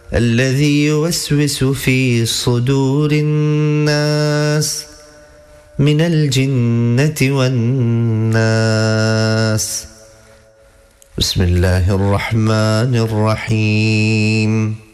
الذي يوسوس في صدور الناس من الجنة والناس. بسم الله الرحمن الرحيم.